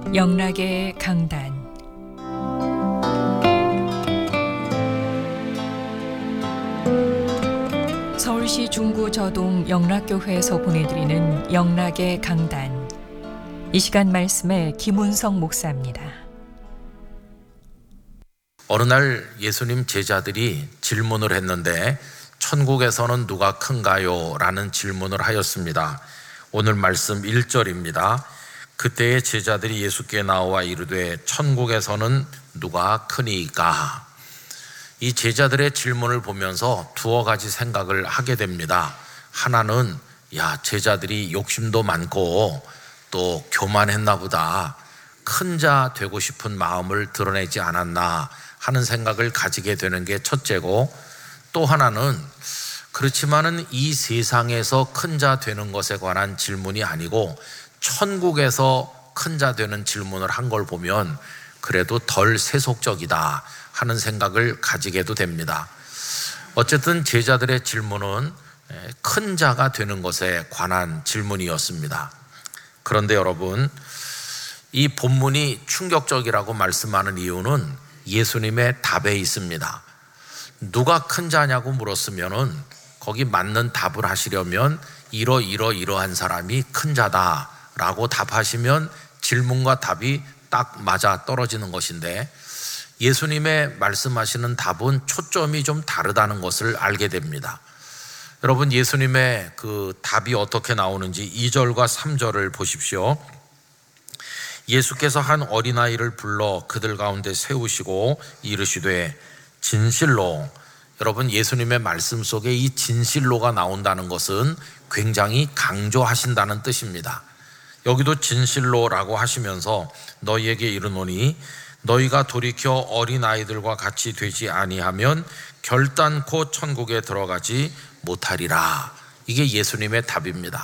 영락의 강단. 서울시 중구 저동 영락교회에서 보내드리는 영락의 강단. 이 시간 말씀에 김운성 목사입니다. 어느 날 예수님 제자들이 질문을 했는데 천국에서는 누가 큰가요? 라는 질문을 하였습니다. 오늘 말씀 1절입니다. 그때의 제자들이 예수께 나와 이르되 천국에서는 누가 크니까? 이 제자들의 질문을 보면서 두어 가지 생각을 하게 됩니다. 하나는 제자들이 욕심도 많고 또 교만했나 보다, 큰 자 되고 싶은 마음을 드러내지 않았나 하는 생각을 가지게 되는 게 첫째고, 또 하나는 그렇지만은 이 세상에서 큰 자 되는 것에 관한 질문이 아니고 천국에서 큰 자 되는 질문을 한 걸 보면 그래도 덜 세속적이다 하는 생각을 가지게도 됩니다. 어쨌든 제자들의 질문은 큰 자가 되는 것에 관한 질문이었습니다. 그런데 여러분, 이 본문이 충격적이라고 말씀하는 이유는 예수님의 답에 있습니다. 누가 큰 자냐고 물었으면은 거기 맞는 답을 하시려면 이러한 사람이 큰 자다라고 답하시면 질문과 답이 딱 맞아 떨어지는 것인데, 예수님의 말씀하시는 답은 초점이 좀 다르다는 것을 알게 됩니다. 여러분, 예수님의 그 답이 어떻게 나오는지 2절과 3절을 보십시오. 예수께서 한 어린아이를 불러 그들 가운데 세우시고 이르시되 진실로, 여러분, 예수님의 말씀 속에 이 진실로가 나온다는 것은 굉장히 강조하신다는 뜻입니다. 여기도 진실로라고 하시면서 너희에게 이르노니 너희가 돌이켜 어린아이들과 같이 되지 아니하면 결단코 천국에 들어가지 못하리라. 이게 예수님의 답입니다.